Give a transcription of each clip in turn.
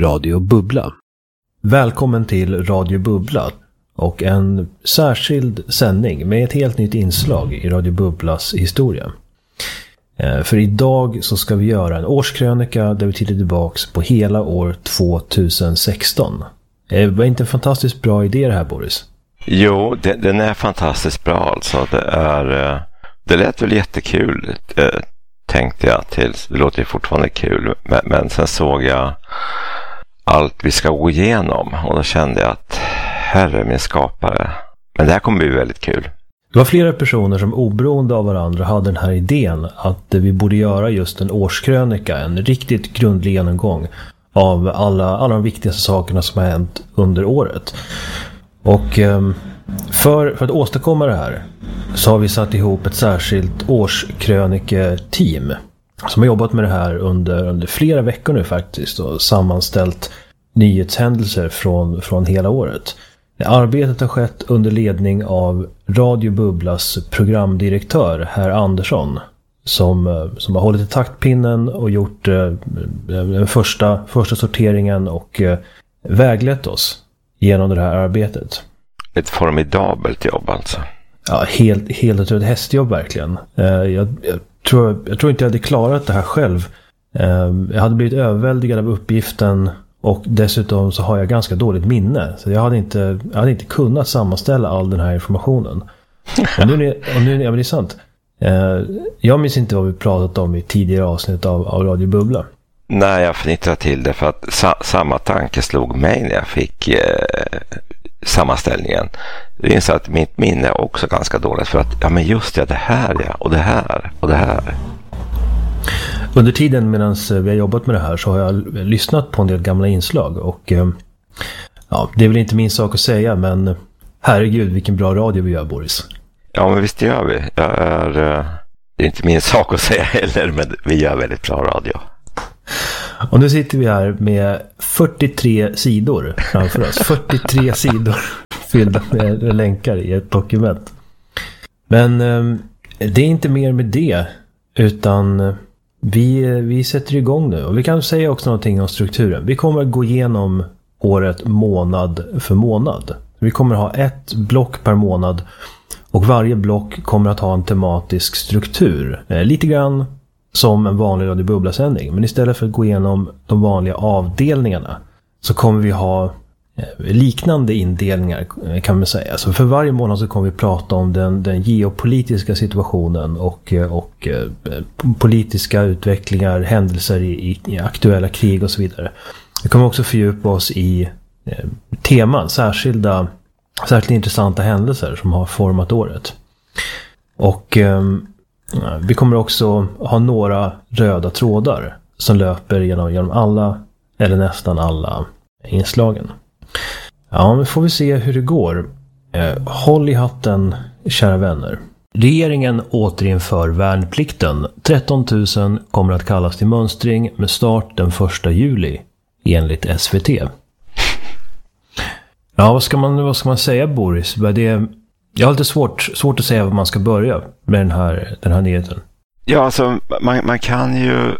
Radio Bubbla. Välkommen till Radio Bubbla och en särskild sändning med ett helt nytt inslag i Radio Bubblas historia. För idag så ska vi göra en årskrönika där vi tittar tillbaks på hela år 2016. Var inte en fantastiskt bra idé det här, Boris? Jo, den är fantastiskt bra alltså. Det lät väl jättekul, tänkte jag tills. Det låter ju fortfarande kul. Men sen såg jag allt vi ska gå igenom och då kände jag att herre min skapare. Men det här kommer bli väldigt kul. Det var flera personer som oberoende av varandra hade den här idén att vi borde göra just en årskrönika, en riktigt grundlig genomgång av alla de viktigaste sakerna som har hänt under året. Och för att åstadkomma det här så har vi satt ihop ett särskilt årskröniketeam som har jobbat med det här under flera veckor nu faktiskt och sammanställt nyhetshändelser från hela året. Arbetet har skett under ledning av Radio Bubblas programdirektör, herr Andersson, som har hållit i taktpinnen och gjort den första sorteringen och väglett oss genom det här arbetet. Ett formidabelt jobb alltså. Ja, helt ett hästjobb verkligen. Jag tror inte jag hade klarat det här själv. Jag hade blivit överväldigad av uppgiften och dessutom så har jag ganska dåligt minne. Så jag hade inte kunnat sammanställa all den här informationen. Och nu är det sant. Jag minns inte vad vi pratat om i tidigare avsnitt av Radio Bubbla. Nej, jag fnittrar till det för att samma tanke slog mig när jag fick sammanställningen. Det är så att mitt minne är också ganska dåligt för att, ja men just det här ja, och det här och det här. Under tiden medan vi har jobbat med det här så har jag lyssnat på en del gamla inslag och ja, det är väl inte min sak att säga, men herregud vilken bra radio vi gör, Boris. Ja, men visst gör vi. Det är inte min sak att säga heller, men vi gör väldigt bra radio. Och nu sitter vi här med 43 sidor framför oss. 43 sidor fyllda med länkar i ett dokument. Men det är inte mer med det, utan vi sätter igång nu. Och vi kan säga också någonting om strukturen. Vi kommer att gå igenom året månad för månad. Vi kommer att ha ett block per månad och varje block kommer att ha en tematisk struktur. Lite grann som en vanlig Radio Bubbla-sändning. Men istället för att gå igenom de vanliga avdelningarna så kommer vi ha liknande indelningar, kan man säga. Så för varje månad så kommer vi prata om den geopolitiska situationen och politiska utvecklingar, händelser i aktuella krig och så vidare. Vi kommer också fördjupa oss i teman, särskilt intressanta händelser som har format året. Och vi kommer också ha några röda trådar som löper genom alla eller nästan alla inslagen. Ja, nu får vi se hur det går. Håll i hatten, kära vänner. Regeringen återinför värnplikten. 13 000 kommer att kallas till mönstring med start den 1 juli enligt SVT. Ja, vad ska man säga, Boris? Jag har lite svårt att säga var man ska börja med den här nyheten. Ja, alltså man kan ju...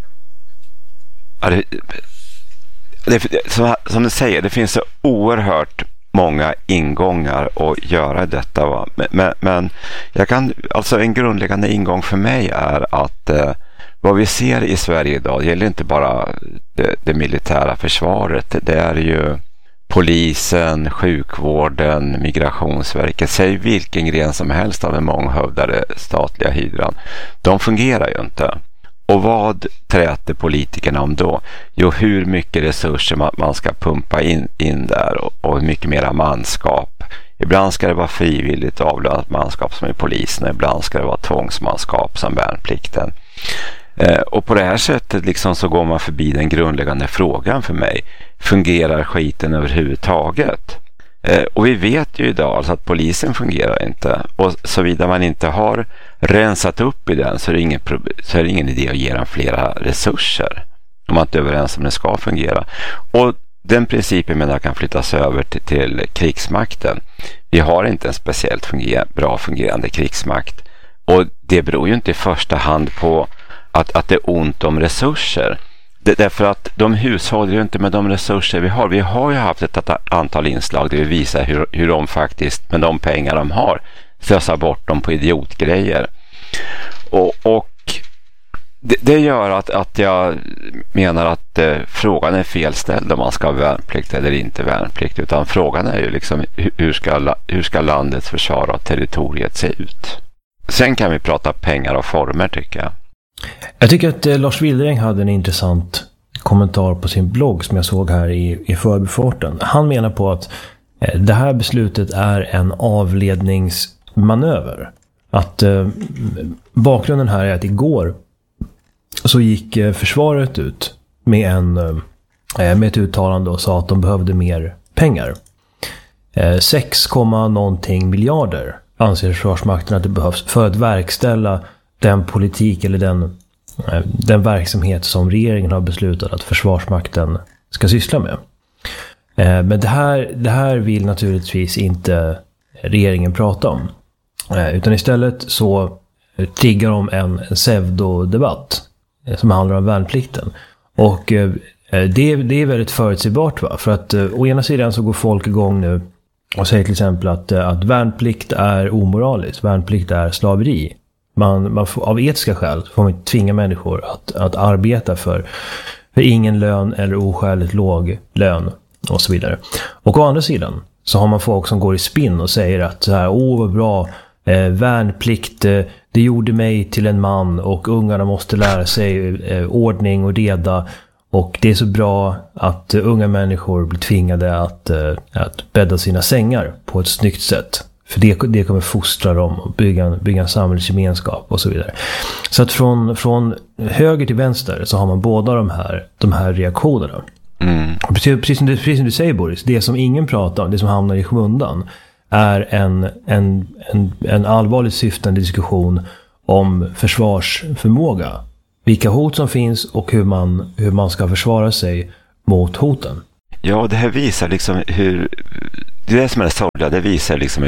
Som du säger, det finns så oerhört många ingångar att göra detta. Va? Men alltså en grundläggande ingång för mig är att vad vi ser i Sverige idag gäller inte bara det militära försvaret. Det är ju polisen, sjukvården, Migrationsverket, säg vilken gren som helst av en månghövdade statliga hydran. De fungerar ju inte. Och vad träter politikerna om då? Jo, hur mycket resurser man ska pumpa in där och hur mycket mera manskap. Ibland ska det vara frivilligt avlönat manskap som är polisen, ibland ska det vara tvångsmanskap som värnplikten. Och på det här sättet liksom så går man förbi den grundläggande frågan för mig. Fungerar skiten överhuvudtaget? Och vi vet ju idag alltså att polisen fungerar inte. Och såvida man inte har rensat upp i den så är det ingen idé att ge den flera resurser. Om man inte är överens om det ska fungera. Och den principen menar jag kan flyttas över till krigsmakten. Vi har inte en speciellt bra fungerande krigsmakt. Och det beror ju inte i första hand på att det är ont om resurser. Därför att de hushållar ju inte med de resurser vi har. Vi har ju haft ett antal inslag där vi visar hur de faktiskt med de pengar de har slösar bort dem på idiotgrejer. Och det gör att jag menar att frågan är felställd om man ska ha värnplikt eller inte värnplikt. Utan frågan är ju liksom hur ska landets försvar och territoriet se ut? Sen kan vi prata pengar och former, tycker jag. Jag tycker att Lars Wildereng hade en intressant kommentar på sin blogg som jag såg här i förbifarten. Han menar på att det här beslutet är en avledningsmanöver. Att bakgrunden här är att igår så gick försvaret ut med ett uttalande och sa att de behövde mer pengar. 6, någonting miljarder anser Försvarsmakten att det behövs för att verkställa den politik eller den verksamhet som regeringen har beslutat att Försvarsmakten ska syssla med. Men det här vill naturligtvis inte regeringen prata om. Utan istället så triggar de en pseudodebatt som handlar om värnplikten. Och det är väldigt förutsägbart, va? För att å ena sidan så går folk igång nu och säger till exempel att värnplikt är omoraliskt, värnplikt är slaveri. Man får, av etiska skäl får man tvinga människor att arbeta för ingen lön eller oskäligt låg lön och så vidare. Och å andra sidan så har man folk som går i spinn och säger att så här, vad bra, värnplikt, det gjorde mig till en man och ungarna måste lära sig ordning och reda. Och det är så bra att unga människor blir tvingade att bädda sina sängar på ett snyggt sätt. För det kommer fostra dem och bygga en samhällsgemenskap och så vidare. Så att från höger till vänster så har man båda de här reaktionerna. Mm. Precis som du säger, Boris, det som ingen pratar om, det som hamnar i skymundan, är en allvarligt syftande diskussion om försvarsförmåga. Vilka hot som finns och hur man ska försvara sig mot hoten. Ja, det här visar liksom det som är det sorgliga, det visar liksom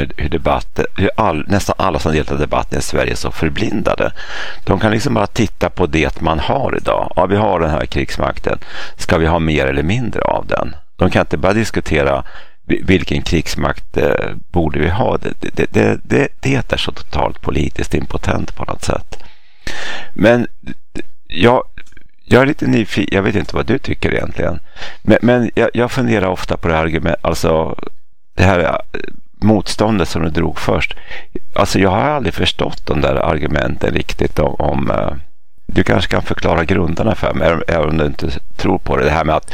nästan alla som deltar i debatten i Sverige är så förblindade. De kan liksom bara titta på det man har idag. Ja, vi har den här krigsmakten. Ska vi ha mer eller mindre av den? De kan inte bara diskutera vilken krigsmakt borde vi ha. Det är så totalt politiskt impotent på något sätt. Men jag är lite nyfiken, jag vet inte vad du tycker egentligen. Men jag funderar ofta på det här argument, alltså det här motståndet som du drog först. Alltså jag har aldrig förstått de där argumenten riktigt om du kanske kan förklara grunderna för mig, även om du inte tror på det. Det här med att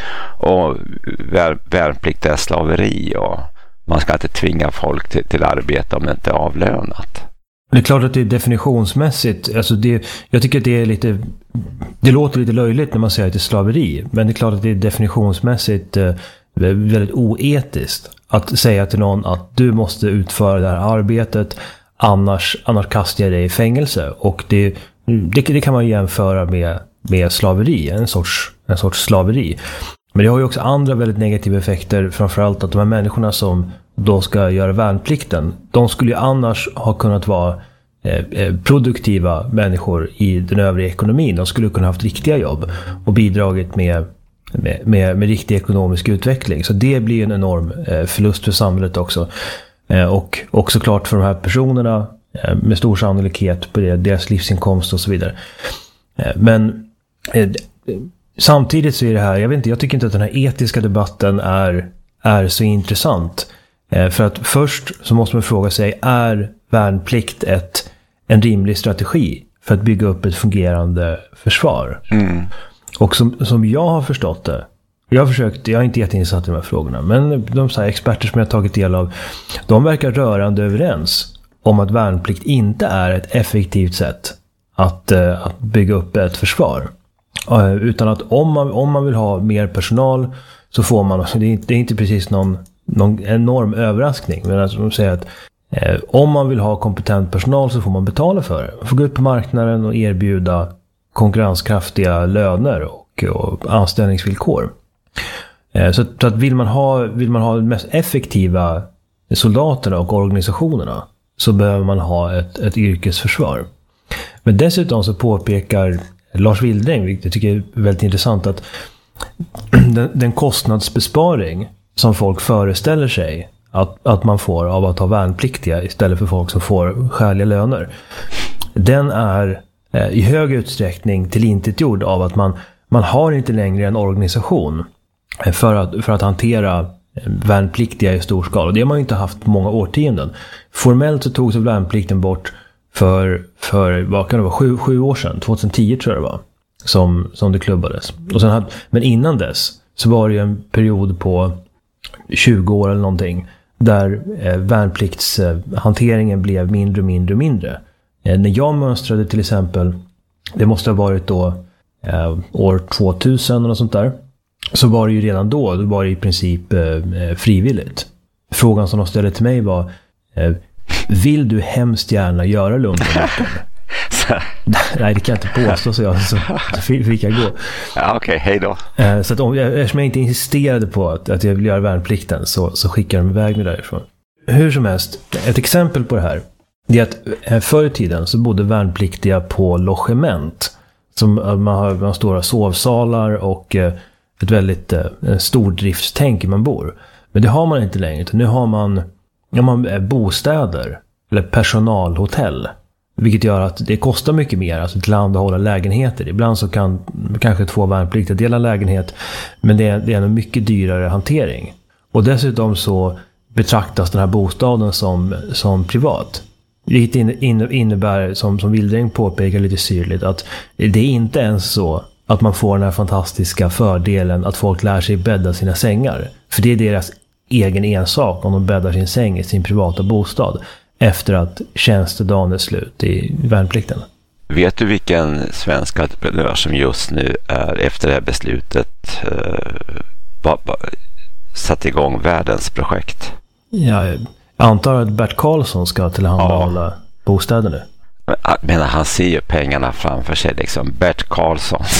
värnplikt är slaveri och man ska inte tvinga folk till arbete om det inte är avlönat. Det är klart att det är definitionsmässigt, alltså jag tycker att det låter lite löjligt när man säger att det är slaveri, men det är klart att det är definitionsmässigt väldigt oetiskt att säga till någon att du måste utföra det här arbetet, annars kastar jag dig i fängelse. Och det kan man jämföra med slaveri, en sorts slaveri. Men det har ju också andra väldigt negativa effekter, framförallt att de här människorna som då ska göra värnplikten, de skulle ju annars ha kunnat vara produktiva människor i den övriga ekonomin. De skulle kunna ha haft riktiga jobb och bidragit med riktig ekonomisk utveckling. Så det blir en enorm förlust för samhället också. Och också klart för de här personerna med stor sannolikhet på deras livsinkomst och så vidare. Men samtidigt så är det här, jag tycker inte att den här etiska debatten är så intressant. För att först så måste man fråga sig, är värnplikt en rimlig strategi för att bygga upp ett fungerande försvar? Mm. Och som jag har förstått det, jag är inte jätteinsatt i de här frågorna, men de så här experter som jag har tagit del av, de verkar rörande överens om att värnplikt inte är ett effektivt sätt att bygga upp ett försvar. Utan att om man vill ha mer personal så får man, det är inte precis någon enorm överraskning, men alltså de säger att om man vill ha kompetent personal så får man betala för det. Man får gå ut på marknaden och erbjuda konkurrenskraftiga löner och anställningsvillkor. Så att vill man ha de mest effektiva soldaterna och organisationerna så behöver man ha ett yrkesförsvar. Men dessutom så påpekar Lars Wildräng, jag tycker är väldigt intressant, att den kostnadsbesparing som folk föreställer sig att man får av att ha värnpliktiga istället för folk som får skäliga löner, den är i hög utsträckning tillintetgjord av att man har inte längre en organisation för att hantera värnpliktiga i stor skala. Det har man ju inte haft på många årtionden. Formellt så togs värnplikten bort för vad kan det vara, 7 år sedan, 2010 tror jag det var, som det klubbades. Och sen men innan dess så var det ju en period på 20 år eller någonting där värnpliktshanteringen blev mindre. När jag mönstrade till exempel, det måste ha varit då år 2000 eller sånt där, så var det ju redan då var det i princip frivilligt. Frågan som de ställde till mig var, vill du hemskt gärna göra lumpen? Nej, det kan jag inte påstå, så fick jag gå. Ja, okej, hej då. Så att eftersom jag inte insisterade på att jag ville göra värnplikten så skickade de iväg mig därifrån. Hur som helst, ett exempel på det här är att förr i tiden så bodde värnpliktiga på logement. Som man har stora sovsalar och ett väldigt stordriftstänk man bor. Men det har man inte längre, utan nu har man bostäder eller personalhotell. Vilket gör att det kostar mycket mer att tillhandahålla lägenheter. Ibland så kan kanske 2 värnpliktiga dela lägenhet, men det är en mycket dyrare hantering. Och dessutom så betraktas den här bostaden som privat. Vilket innebär, som Wildräng påpekar lite syrligt, att det är inte ens så att man får den här fantastiska fördelen att folk lär sig bädda sina sängar. För det är deras egen ensak om de bäddar sin säng i sin privata bostad efter att tjänstedagen är slut i värnplikten. Vet du vilken svensk entreprenör som just nu är efter det här beslutet satt igång världens projekt? Ja, jag antar att Bert Karlsson ska tillhandahålla bostäder nu. Men han ser ju pengarna framför sig, liksom. Bert Karlssons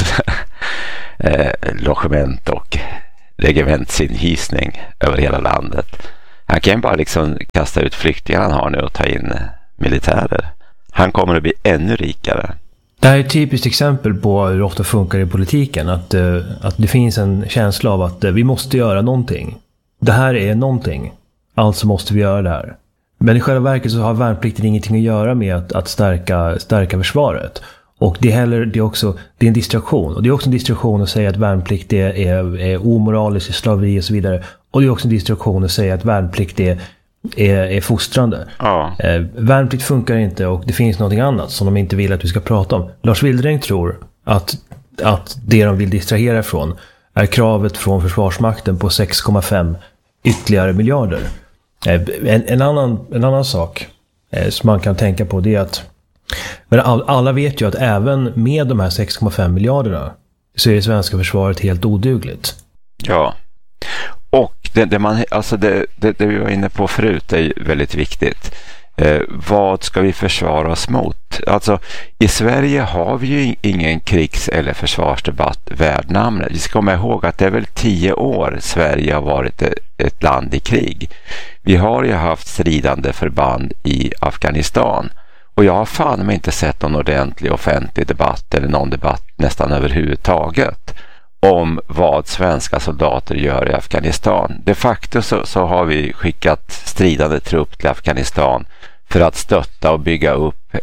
logement och regementsinhysning över hela landet. Han kan bara liksom kasta ut flyktingar han har nu och ta in militärer. Han kommer att bli ännu rikare. Det här är ett typiskt exempel på hur det ofta funkar i politiken. Att det finns en känsla av att vi måste göra någonting. Det här är någonting. Alltså måste vi göra det här. Men i själva verket så har värnplikten ingenting att göra med att stärka försvaret. Och det är en distraktion. Och det är också en distraktion att säga att värnplikt är omoraliskt, slaveri och så vidare. Och det är också en distraktion att säga att värnplikt är fostrande. Ja. Värnplikt funkar inte, och det finns någonting annat som de inte vill att vi ska prata om. Lars Wildräng tror att det de vill distrahera ifrån är kravet från Försvarsmakten på 6,5 ytterligare miljarder. En annan sak som man kan tänka på, det är att men alla vet ju att även med de här 6,5 miljarderna så är det svenska försvaret helt odugligt. Ja. Och det vi var inne på förut är väldigt viktigt. Vad ska vi försvara oss mot? Alltså, i Sverige har vi ju ingen krigs- eller försvarsdebatt värd namnet. Vi ska komma ihåg att det är väl 10 år Sverige har varit ett land i krig. Vi har ju haft stridande förband i Afghanistan. Och jag har fan inte sett någon ordentlig offentlig debatt eller någon debatt nästan överhuvudtaget om vad svenska soldater gör i Afghanistan. De facto så har vi skickat stridande trupp till Afghanistan för att stötta och bygga upp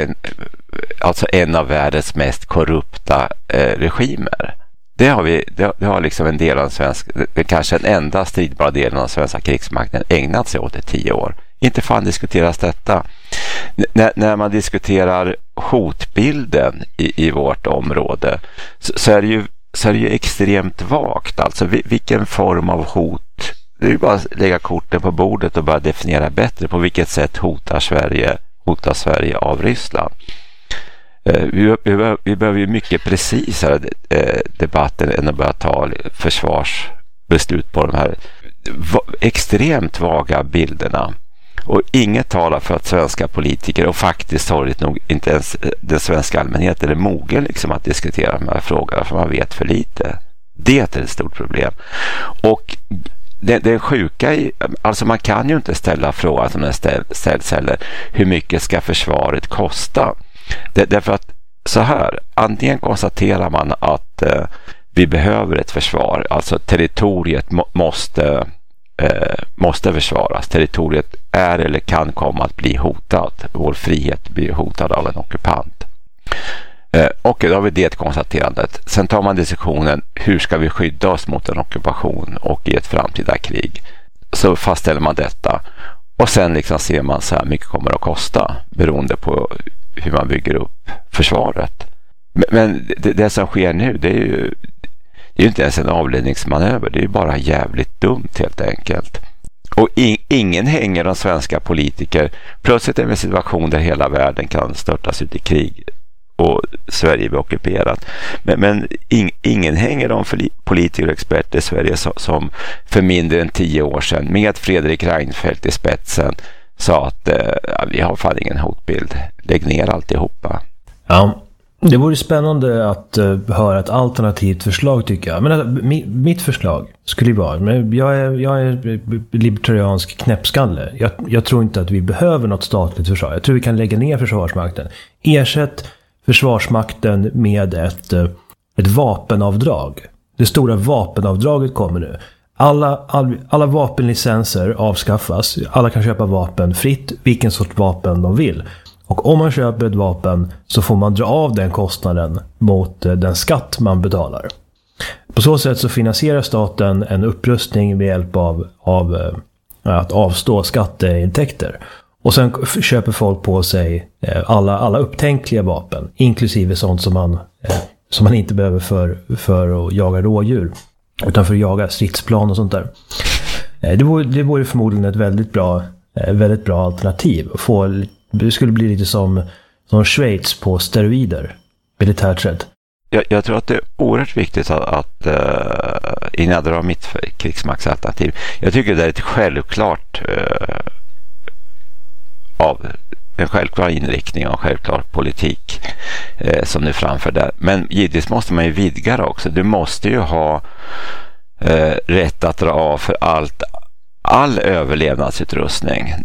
en av världens mest korrupta regimer. Det har liksom en del av kanske den enda stridbara delen av svenska krigsmakten ägnat sig åt i 10 år. Inte fan diskuteras detta. När man diskuterar hotbilden i vårt område så är det ju extremt vagt. Alltså vilken form av hot. Det är ju bara att lägga korten på bordet och bara definiera bättre på vilket sätt hotar Sverige av Ryssland. Vi behöver ju mycket precisare debatter än att börja ta försvarsbeslut på de här extremt vaga bilderna. Och inget talar för att svenska politiker, och faktiskt sorgligt nog inte ens den svenska allmänheten, är mogen liksom att diskutera de här frågorna, för man vet för lite. Det är ett stort problem. Och det sjuka alltså man kan ju inte ställa frågan som den ställs heller, hur mycket ska försvaret kosta? Därför att så här. Antingen konstaterar man att vi behöver ett försvar. Alltså territoriet måste försvaras. Territoriet är eller kan komma att bli hotat. Vår frihet blir hotad av en ockupant. Och då har vi det konstaterandet. Sen tar man diskussionen, hur ska vi skydda oss mot en ockupation och i ett framtida krig. Så fastställer man detta. Och sen liksom ser man så här mycket kommer att kosta beroende på hur man bygger upp försvaret. Men det som sker nu, det är ju inte ens en avledningsmanöver. Det är ju bara jävligt dumt helt enkelt. Och ingen hänger de svenska politiker. Plötsligt är det en situation där hela världen kan störtas ut i krig och Sverige blir ockuperat. Men ingen hänger de politiker och experter i Sverige som för mindre än 10 år sedan med Fredrik Reinfeldt i spetsen sa att vi har fan ingen hotbild. Lägg ner alltihopa. Ja, det vore spännande att höra ett alternativt förslag tycker jag. Men mitt förslag skulle ju vara, men jag är libertariansk knäppskalle. Jag tror inte att vi behöver något statligt försvar. Jag tror vi kan lägga ner Försvarsmakten. Ersätt Försvarsmakten med ett vapenavdrag. Det stora vapenavdraget kommer nu. Alla vapenlicenser avskaffas. Alla kan köpa vapen fritt, vilken sorts vapen de vill. Och om man köper ett vapen så får man dra av den kostnaden mot den skatt man betalar. På så sätt så finansierar staten en upprustning med hjälp av att avstå skatteintäkter. Och sen köper folk på sig alla upptänkliga vapen, inklusive sånt som man inte behöver för att jaga rådjur, utan för att jaga stridsplan och sånt där. Det vore förmodligen ett väldigt bra alternativ. Det skulle bli lite som Schweiz på steroider, militärt sett. Jag tror att det är oerhört viktigt att innan jag drar mitt krigsmaktsalternativ. Jag tycker det är ett självklart av en självklar inriktning och en självklar politik som nu framför där. Men givetvis måste man ju vidga det också. Du måste ju ha rätt att dra av för all överlevnadsutrustning.